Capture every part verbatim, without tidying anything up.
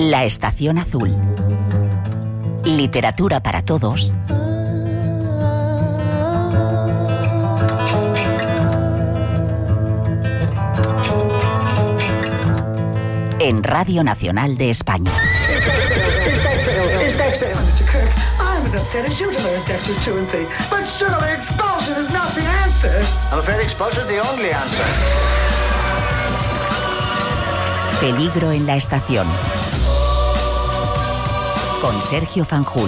La Estación Azul. Literatura para todos. En Radio Nacional de España. Peligro en la estación. Con Sergio Fanjul.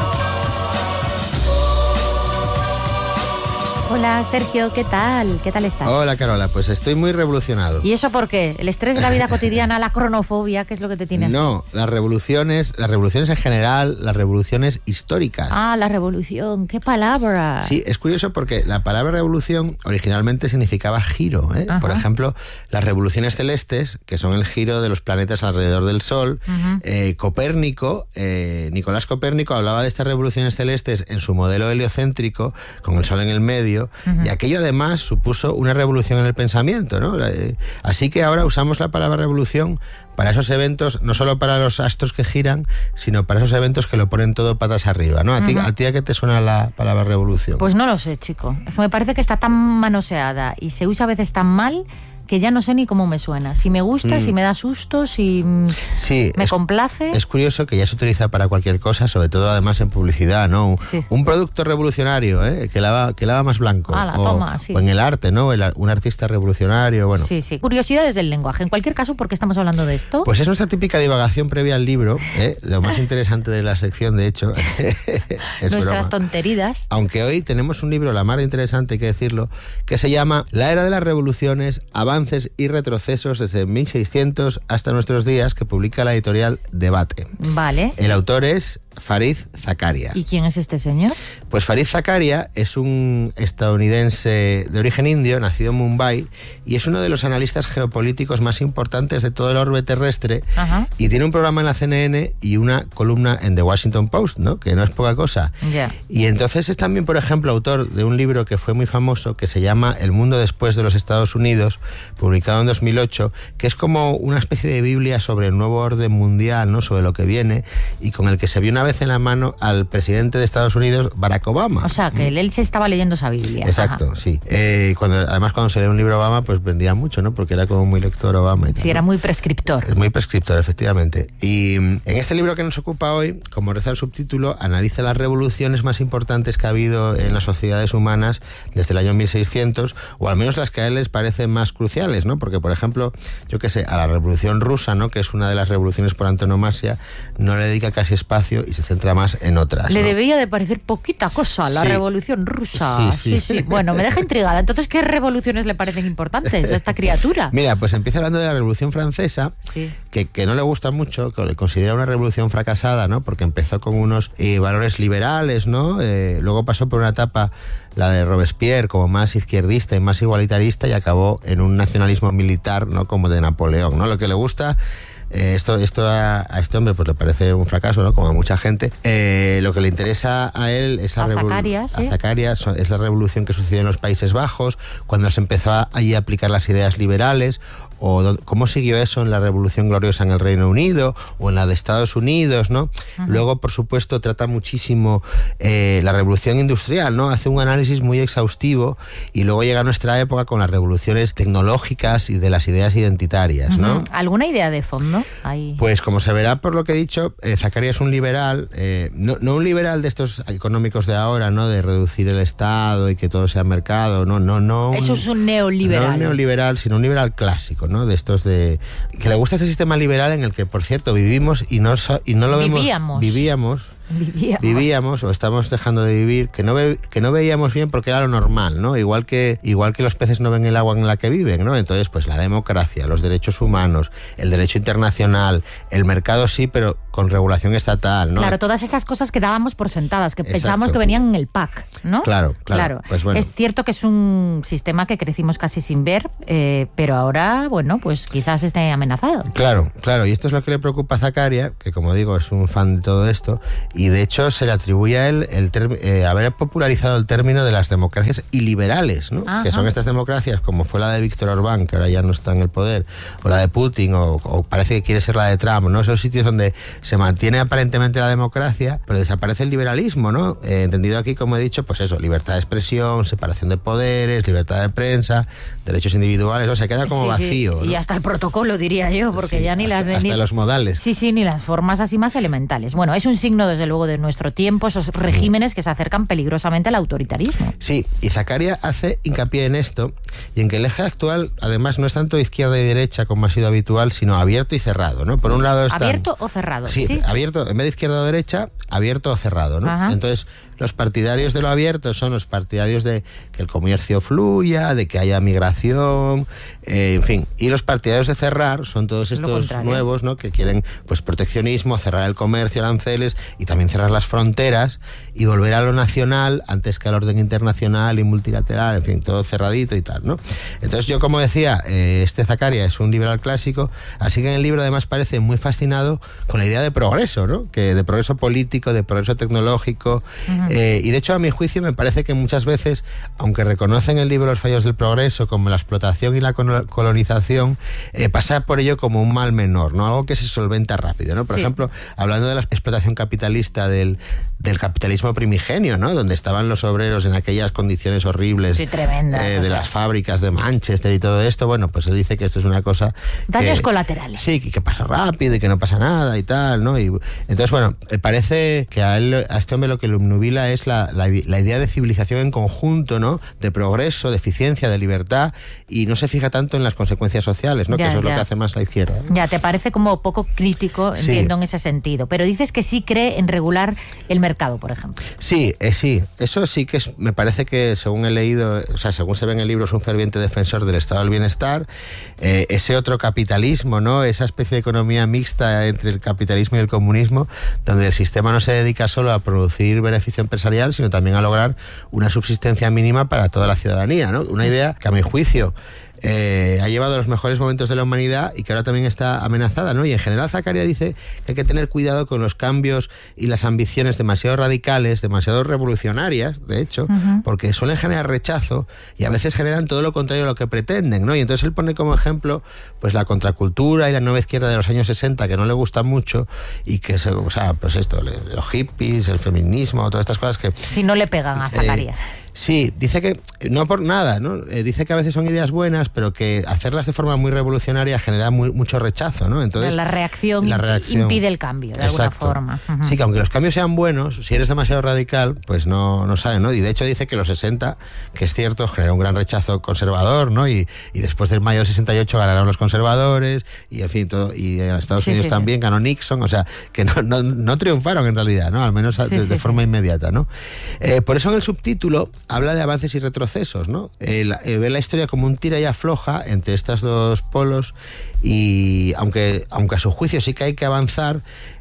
Hola, Sergio, ¿qué tal? ¿Qué tal estás? Hola, Carola, pues estoy muy revolucionado. ¿Y eso por qué? ¿El estrés de la vida cotidiana, la cronofobia? ¿Qué es lo que te tiene así? No, las revoluciones, las revoluciones en general, las revoluciones históricas. Ah, la revolución, qué palabra. Sí, es curioso porque la palabra revolución originalmente significaba giro, ¿eh? Por ejemplo, las revoluciones celestes, que son el giro de los planetas alrededor del Sol. Uh-huh. eh, Copérnico, eh, Nicolás Copérnico hablaba de estas revoluciones celestes en su modelo heliocéntrico, con el Sol en el medio. Uh-huh. Y aquello además supuso una revolución en el pensamiento, ¿no? Así que ahora usamos la palabra revolución para esos eventos, no solo para los astros que giran, sino para esos eventos que lo ponen todo patas arriba, ¿no? ¿A ti, uh-huh. ¿a ti a qué te suena la palabra revolución? Pues no lo sé, chico. Es que me parece que está tan manoseada y se usa a veces tan mal que ya no sé ni cómo me suena. Si me gusta, mm. si me da susto, si sí, me es, complace. Es curioso que ya se utiliza para cualquier cosa, sobre todo además en publicidad, ¿no? Sí. Un producto revolucionario, ¿eh? Que lava, que lava más blanco. Ah, la o, toma, sí. O en el arte, ¿no? El, un artista revolucionario, bueno. Sí, sí. Curiosidades del lenguaje. En cualquier caso, ¿por qué estamos hablando de esto? Pues es nuestra típica divagación previa al libro, ¿eh? Lo más interesante de la sección, de hecho. Es nuestras broma. tonterías. Aunque hoy tenemos un libro, la más interesante, hay que decirlo, que se llama La Era de las Revoluciones, Avances y Retrocesos desde mil seiscientos hasta nuestros días, que publica la editorial Debate. Vale. El autor es Fareed Zakaria. ¿Y quién es este señor? Pues Fareed Zakaria es un estadounidense de origen indio, nacido en Mumbai, y es uno de los analistas geopolíticos más importantes de todo el orbe terrestre. Ajá. Y tiene un programa en la C N N y una columna en The Washington Post, ¿no? Que no es poca cosa. Yeah. Y entonces es también, por ejemplo, autor de un libro que fue muy famoso, que se llama El mundo después de los Estados Unidos, publicado en dos mil ocho, que es como una especie de Biblia sobre el nuevo orden mundial, ¿no? Sobre lo que viene, y con el que se vio una vez en la mano al presidente de Estados Unidos, Barack Obama. O sea, que él se estaba leyendo esa Biblia. Exacto, Ajá. sí. Eh, cuando, además, cuando se lee un libro Obama, pues vendía mucho, ¿no? Porque era como muy lector Obama. Y sí, tal, era ¿no? muy prescriptor. Es muy prescriptor, efectivamente. Y en este libro que nos ocupa hoy, como reza el subtítulo, analiza las revoluciones más importantes que ha habido en las sociedades humanas desde el año mil seiscientos, o al menos las que a él les parecen más cruciales, ¿no? Porque, por ejemplo, yo qué sé, a la Revolución Rusa, ¿no? Que es una de las revoluciones por antonomasia, no le dedica casi espacio y se centra más en otras. Le ¿no? debía de parecer poquita cosa la sí. Revolución Rusa. Sí sí. sí, sí. Bueno, me deja intrigada. Entonces, ¿qué revoluciones le parecen importantes a esta criatura? Mira, pues empieza hablando de la Revolución Francesa, sí. que, que no le gusta mucho, que le considera una revolución fracasada, ¿no? Porque empezó con unos eh, valores liberales, ¿no? Eh, luego pasó por una etapa, la de Robespierre, como más izquierdista y más igualitarista, y acabó en un nacionalismo militar, ¿no? Como de Napoleón, ¿no? Lo que le gusta... Eh, esto esto a, a este hombre pues le parece un fracaso, ¿no? Como a mucha gente. Eh, lo que le interesa a él es la, a revol- Zakaria, ¿sí? a Zakaria, es la revolución que sucedió en los Países Bajos, cuando se empezó a, allí a aplicar las ideas liberales, o do, cómo siguió eso en la Revolución Gloriosa en el Reino Unido o en la de Estados Unidos, ¿no? Uh-huh. Luego, por supuesto, trata muchísimo eh, la Revolución Industrial, ¿no? Hace un análisis muy exhaustivo, y luego llega a nuestra época con las revoluciones tecnológicas y de las ideas identitarias, ¿no? Uh-huh. ¿Alguna idea de fondo? Ahí. Pues como se verá por lo que he dicho, eh, Zakaria es un liberal, eh, no, no un liberal de estos económicos de ahora, ¿no? De reducir el Estado y que todo sea mercado, no, no, no. Eso un, es un neoliberal. No un neoliberal, sino un liberal clásico, ¿no? De estos de... que le gusta este sistema liberal en el que, por cierto, vivimos y no, y no lo vemos... Vivíamos. Vivíamos. Vivíamos. Vivíamos o estamos dejando de vivir, que no ve, que no veíamos bien porque era lo normal, ¿no? Igual que igual que los peces no ven el agua en la que viven, ¿no? Entonces, pues la democracia, los derechos humanos, el derecho internacional, el mercado sí, pero con regulación estatal, ¿no? Claro, todas esas cosas que dábamos por sentadas, que Exacto. pensábamos que venían en el pack, ¿no? Claro, claro. claro. Pues bueno. Es cierto que es un sistema que crecimos casi sin ver, eh, pero ahora, bueno, pues quizás esté amenazado. Claro, claro, y esto es lo que le preocupa a Zacaria, que como digo es un fan de todo esto, y de hecho se le atribuye a él el term- eh, haber popularizado el término de las democracias iliberales, ¿no? Que son estas democracias como fue la de Víctor Orbán, que ahora ya no está en el poder, o la de Putin, o, o parece que quiere ser la de Trump, ¿no? Esos sitios donde se mantiene aparentemente la democracia, pero desaparece el liberalismo, ¿no? Eh, entendido aquí, como he dicho, pues eso, libertad de expresión, separación de poderes, libertad de prensa, derechos individuales, o sea, queda como Sí, vacío, sí. ¿no? Y hasta el protocolo, diría yo, porque Sí, ya ni hasta, las... hasta ni, los modales. Sí, sí, ni las formas así más elementales. Bueno, es un signo, desde luego, de nuestro tiempo, esos regímenes que se acercan peligrosamente al autoritarismo. Sí, y Zacaria hace hincapié en esto, y en que el eje actual, además, no es tanto izquierda y derecha, como ha sido habitual, sino abierto y cerrado, ¿no? Por un lado están... ¿Abierto o cerrado? Sí, sí, abierto, en vez de izquierda o derecha, abierto o cerrado, ¿no? Ajá. Entonces, los partidarios de lo abierto son los partidarios de que el comercio fluya, de que haya migración, eh, en fin. Y los partidarios de cerrar son todos estos nuevos, ¿no? Que quieren, pues, proteccionismo, cerrar el comercio, aranceles y también cerrar las fronteras y volver a lo nacional antes que al orden internacional y multilateral, en fin, todo cerradito y tal, ¿no? Entonces, yo, como decía, eh, este Zacaria es un liberal clásico, así que en el libro además parece muy fascinado con la idea de progreso, ¿no? Que de progreso político, de progreso tecnológico. Uh-huh. Eh, y de hecho, a mi juicio, me parece que muchas veces, aunque reconoce en el libro los fallos del progreso, como la explotación y la colonización, eh, pasa por ello como un mal menor, ¿no? Algo que se solventa rápido, ¿no? Por sí. ejemplo, hablando de la explotación capitalista del, del capitalismo primigenio, ¿no? Donde estaban los obreros en aquellas condiciones horribles, sí, tremenda, eh, de las fábricas de Manchester y todo esto, bueno, pues él dice que esto es una cosa... Daños que, colaterales. Sí, que, que pasa rápido y que no pasa nada y tal, ¿no? Y entonces, bueno, parece que a él, a este hombre lo que lo obnubila es la, la, la idea de civilización en conjunto, ¿no? De progreso, de eficiencia, de libertad, y no se fija tanto en las consecuencias sociales, ¿no? Ya, que eso ya. es lo que hace más la izquierda, ¿no? Ya, te parece como poco crítico, sí. entiendo, en ese sentido. Pero dices que sí cree en regular el mercado, por ejemplo. Sí, eh, sí. Eso sí que es, me parece que, según he leído, o sea, según se ve en el libro, es un ferviente defensor del estado del bienestar. Eh, ese otro capitalismo, ¿no? Esa especie de economía mixta entre el capitalismo y el comunismo, donde el sistema no se dedica solo a producir beneficio empresarial, sino también a lograr una subsistencia mínima para toda la ciudadanía, ¿no? Una idea que, a mi juicio, Eh, ha llevado a los mejores momentos de la humanidad y que ahora también está amenazada, ¿no? Y en general Zacaria dice que hay que tener cuidado con los cambios y las ambiciones demasiado radicales, demasiado revolucionarias, de hecho, uh-huh. porque suelen generar rechazo y a veces generan todo lo contrario a lo que pretenden, ¿no? Y entonces él pone como ejemplo, pues, la contracultura y la nueva izquierda de los años sesenta, que no le gusta mucho, y que, se, o sea, pues esto, los hippies, el feminismo, todas estas cosas que... Si no le pegan a Zacaria. Eh, Sí, dice que, no por nada, ¿no? Eh, dice que a veces son ideas buenas, pero que hacerlas de forma muy revolucionaria genera muy, mucho rechazo, ¿no? Entonces, la reacción, la reacción impide el cambio, de Exacto. alguna forma. Uh-huh. Sí, que aunque los cambios sean buenos, si eres demasiado radical, pues no, no sale, ¿no? Y de hecho dice que los sesenta, que es cierto, generó un gran rechazo conservador, ¿no? Y, y después del mayo del sesenta y ocho ganaron los conservadores, y en fin, todo, y en Estados sí, Unidos sí, también sí. ganó Nixon, o sea, que no, no, no triunfaron en realidad, ¿no? Al menos sí, de, sí, de forma sí. inmediata, ¿no? Eh, por eso en el subtítulo habla de avances y retrocesos, ¿no? Eh, la, eh, ve la historia como un tira y afloja entre estos dos polos, y aunque, aunque a su juicio sí que hay que avanzar,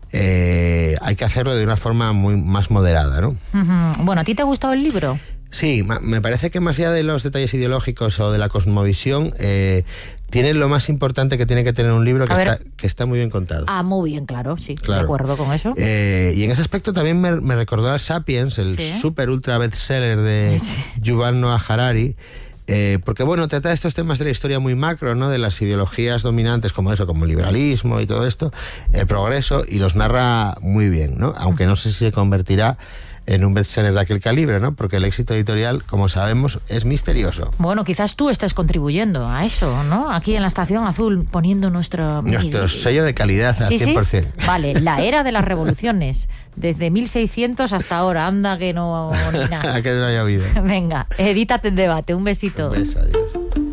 eh, hay que hacerlo de una forma muy más moderada, ¿no? Uh-huh. Bueno, ¿a ti te ha gustado el libro? Sí, me parece que más allá de los detalles ideológicos o de la cosmovisión, eh, tiene lo más importante que tiene que tener un libro, que está, que está muy bien contado. Ah, muy bien, claro, sí, claro. de acuerdo con eso. Eh, y en ese aspecto también me, me recordó a Sapiens, el ¿Sí? super ultra bestseller de sí. Yuval Noah Harari, eh, porque bueno, trata estos temas de la historia muy macro, ¿no? De las ideologías dominantes como eso, como el liberalismo y todo esto, el progreso, y los narra muy bien, ¿no? Aunque no sé si se convertirá en un bestseller de aquel calibre, ¿no? Porque el éxito editorial, como sabemos, es misterioso. Bueno, quizás tú estés contribuyendo a eso, ¿no? Aquí en la Estación Azul, poniendo nuestro... Nuestro sello de calidad al ¿Sí, cien por ciento. Sí? Vale, la era de las revoluciones, desde mil seiscientos hasta ahora, anda que no... ni nada. que no haya habido. Venga, edítate en debate, un besito. Un beso, adiós.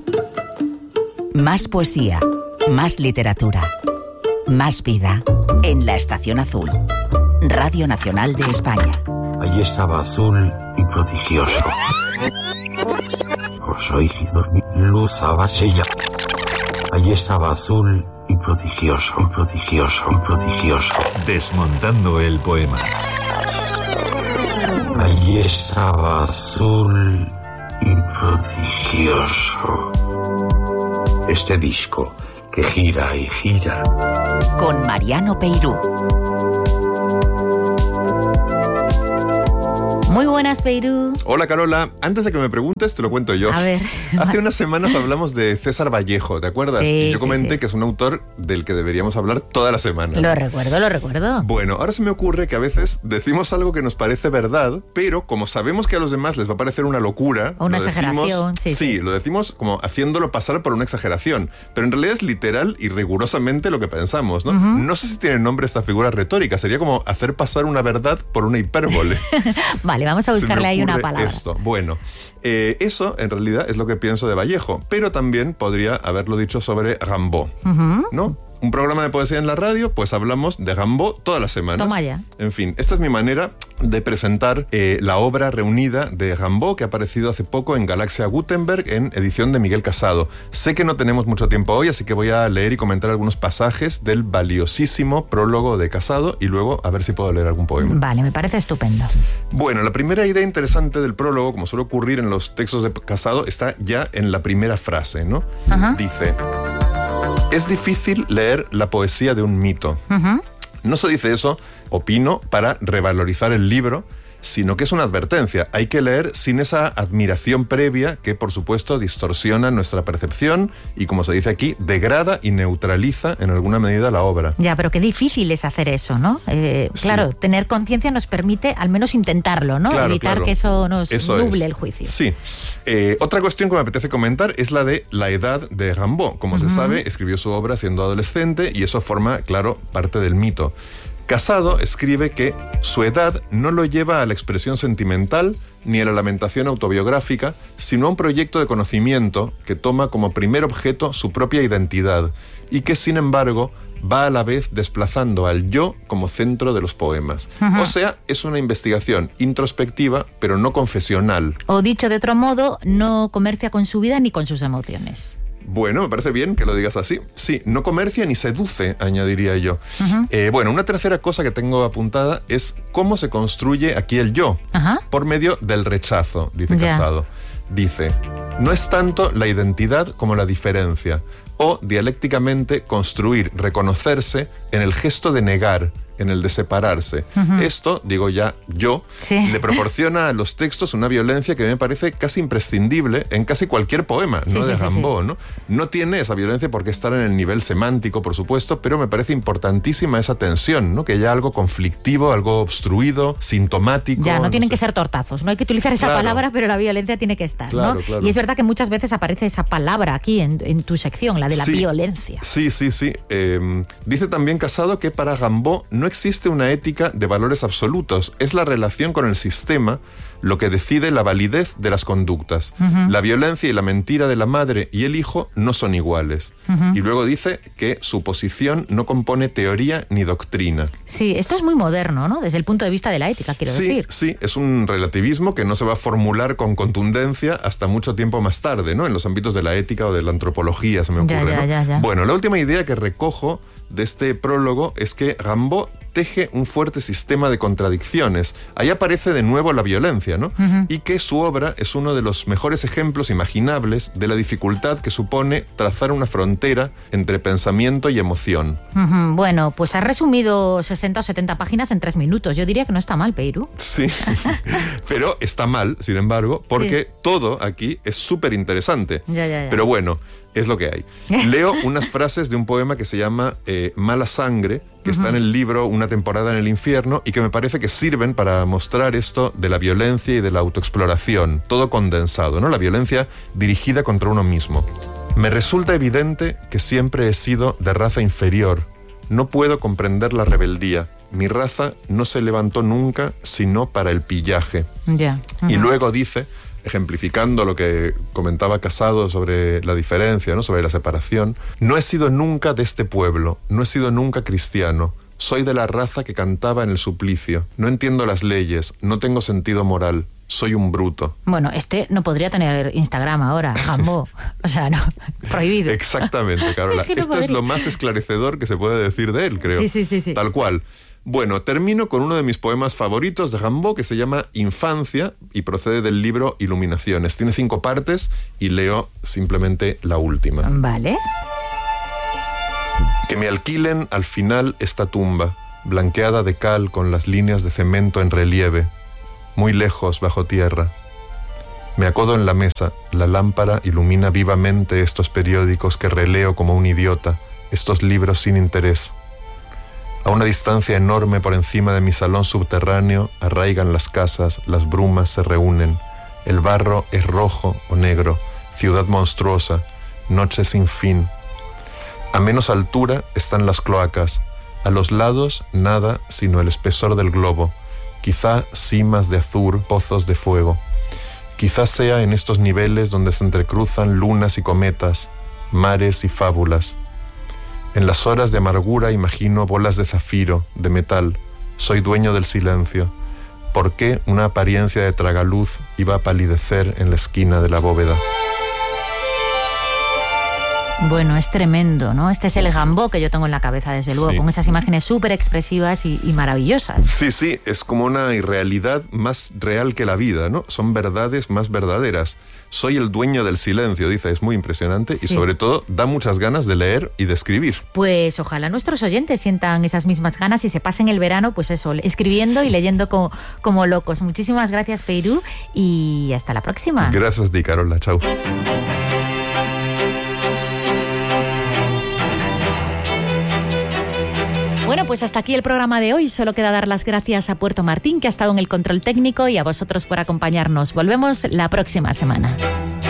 Más poesía, más literatura, más vida en la Estación Azul. Radio Nacional de España. Allí estaba azul y prodigioso. Por su ígido luz abasella. Allí estaba azul y prodigioso, y prodigioso, y prodigioso. Desmontando el poema. Allí estaba azul y prodigioso. Este disco que gira y gira. Con Mariano Peirú. Muy buenas, Peirú. Hola, Carola. Antes de que me preguntes, te lo cuento yo. A ver. Hace unas semanas hablamos de César Vallejo, ¿te acuerdas? Sí, y yo comenté sí, sí. que es un autor del que deberíamos hablar toda la semana. Lo recuerdo, lo recuerdo. Bueno, ahora se me ocurre que a veces decimos algo que nos parece verdad, pero como sabemos que a los demás les va a parecer una locura... O una lo exageración, decimos, sí, Sí, sí. lo decimos como haciéndolo pasar por una exageración, pero en realidad es literal y rigurosamente lo que pensamos, ¿no? Uh-huh. No sé si tiene nombre esta figura retórica, sería como hacer pasar una verdad por una hipérbole. Vale, vamos a buscarle ahí una palabra. Esto. Bueno, eh, eso en realidad es lo que pienso de Vallejo, pero también podría haberlo dicho sobre Rimbaud, uh-huh. ¿no? Un programa de poesía en la radio, pues hablamos de Rimbaud todas las semanas. Toma ya. En fin, esta es mi manera de presentar eh, la obra reunida de Rimbaud que ha aparecido hace poco en Galaxia Gutenberg en edición de Miguel Casado. Sé que no tenemos mucho tiempo hoy, así que voy a leer y comentar algunos pasajes del valiosísimo prólogo de Casado y luego a ver si puedo leer algún poema. Vale, me parece estupendo. Bueno, la primera idea interesante del prólogo, como suele ocurrir en los textos de Casado, está ya en la primera frase, ¿no? Uh-huh. Dice... Es difícil leer la poesía de un mito. Uh-huh. No se dice eso, opino, para revalorizar el libro, sino que es una advertencia. Hay que leer sin esa admiración previa que, por supuesto, distorsiona nuestra percepción y, como se dice aquí, degrada y neutraliza en alguna medida la obra. Ya, pero qué difícil es hacer eso, ¿no? Eh, sí. Claro, tener conciencia nos permite al menos intentarlo, ¿no? Claro, Evitar claro. que eso nos eso nuble es. el juicio. Sí. Eh, otra cuestión que me apetece comentar es la de la edad de Rimbaud. Como uh-huh. se sabe, escribió su obra siendo adolescente y eso forma, claro, parte del mito. Casado escribe que su edad no lo lleva a la expresión sentimental ni a la lamentación autobiográfica, sino a un proyecto de conocimiento que toma como primer objeto su propia identidad y que, sin embargo, va a la vez desplazando al yo como centro de los poemas. Uh-huh. O sea, es una investigación introspectiva, pero no confesional. O dicho de otro modo, no comercia con su vida ni con sus emociones. Bueno, me parece bien que lo digas así. Sí, no comercia ni seduce, añadiría yo. Uh-huh. Eh, bueno, una tercera cosa que tengo apuntada es cómo se construye aquí el yo. Uh-huh. Por medio del rechazo, dice yeah. Casado. Dice, no es tanto la identidad como la diferencia. O, dialécticamente, construir, reconocerse en el gesto de negar, en el de separarse. Uh-huh. Esto, digo ya yo, sí. le proporciona a los textos una violencia que me parece casi imprescindible en casi cualquier poema, sí, ¿no? Sí, de sí, Rimbaud, sí. ¿no? No tiene esa violencia por qué estar en el nivel semántico, por supuesto, pero me parece importantísima esa tensión, ¿no? Que haya algo conflictivo, algo obstruido, sintomático. Ya, no, no tienen sé. que ser tortazos, no hay que utilizar esa claro. palabra, pero la violencia tiene que estar, claro, ¿no? Claro. Y es verdad que muchas veces aparece esa palabra aquí en, en tu sección, la de la sí, violencia. Sí, sí, sí. Eh, dice también Casado que para Rimbaud no existe una ética de valores absolutos, es la relación con el sistema lo que decide la validez de las conductas. Uh-huh. La violencia y la mentira de la madre y el hijo no son iguales. Uh-huh. Y luego dice que su posición no compone teoría ni doctrina. Sí, esto es muy moderno, ¿no? Desde el punto de vista de la ética, quiero sí, decir. Sí, es un relativismo que no se va a formular con contundencia hasta mucho tiempo más tarde, ¿no? En los ámbitos de la ética o de la antropología, se me ocurre, ya, ya, ¿no? ya, ya. Bueno, la última idea que recojo de este prólogo es que Rimbaud teje un fuerte sistema de contradicciones. Ahí aparece de nuevo la violencia, ¿no? Uh-huh. Y que su obra es uno de los mejores ejemplos imaginables de la dificultad que supone trazar una frontera entre pensamiento y emoción. Uh-huh. Bueno, pues has resumido sesenta o setenta páginas en tres minutos. Yo diría que no está mal, Peirú. Sí, pero está mal, sin embargo, porque sí. todo aquí es súper interesante. Ya, ya, ya. Pero bueno, es lo que hay. Leo unas frases de un poema que se llama eh, Mala Sangre, que uh-huh. está en el libro Una temporada en el infierno y que me parece que sirven para mostrar esto de la violencia y de la autoexploración, todo condensado, ¿no? La violencia dirigida contra uno mismo. Me resulta evidente que siempre he sido de raza inferior. No puedo comprender la rebeldía. Mi raza no se levantó nunca sino para el pillaje. Yeah. Uh-huh. Y luego dice, ejemplificando lo que comentaba Casado sobre la diferencia, ¿no? Sobre la separación, no he sido nunca de este pueblo, no he sido nunca cristiano. Soy de la raza que cantaba en el suplicio. No entiendo las leyes, no tengo sentido moral. soy un bruto. Bueno, este no podría tener Instagram ahora, Gambó. O sea, no, prohibido. Exactamente, Carola. Es que no Esto es podría. lo más esclarecedor que se puede decir de él, creo. Sí, sí, sí, sí. Tal cual. Bueno, termino con uno de mis poemas favoritos de Rimbaud, que se llama Infancia y procede del libro Iluminaciones. Tiene cinco partes y leo simplemente la última. Vale. Que me alquilen al final esta tumba, blanqueada de cal con las líneas de cemento en relieve, muy lejos bajo tierra. Me acodo en la mesa, la lámpara ilumina vivamente estos periódicos que releo como un idiota, estos libros sin interés. A una distancia enorme por encima de mi salón subterráneo arraigan las casas, las brumas se reúnen, el barro es rojo o negro, ciudad monstruosa, noche sin fin. A menos altura están las cloacas, a los lados nada sino el espesor del globo, quizá cimas de azur, pozos de fuego. Quizá sea en estos niveles donde se entrecruzan lunas y cometas, mares y fábulas. En las horas de amargura imagino bolas de zafiro, de metal. Soy dueño del silencio. ¿Por qué una apariencia de tragaluz iba a palidecer en la esquina de la bóveda? Bueno, es tremendo, ¿no? Este es el Rimbaud que yo tengo en la cabeza, desde luego, Sí. con esas imágenes súper expresivas y, y maravillosas. Sí, sí, es como una irrealidad más real que la vida, ¿no? Son verdades más verdaderas. Soy el dueño del silencio, dice, es muy impresionante y Sí. sobre todo da muchas ganas de leer y de escribir. Pues ojalá nuestros oyentes sientan esas mismas ganas y se pasen el verano, pues eso, escribiendo y leyendo como, como locos. Muchísimas gracias, Peirú, y hasta la próxima. Gracias, Di Carola, chao. Bueno, pues hasta aquí el programa de hoy. Solo queda dar las gracias a Puerto Martín, que ha estado en el control técnico, y a vosotros por acompañarnos. Volvemos la próxima semana.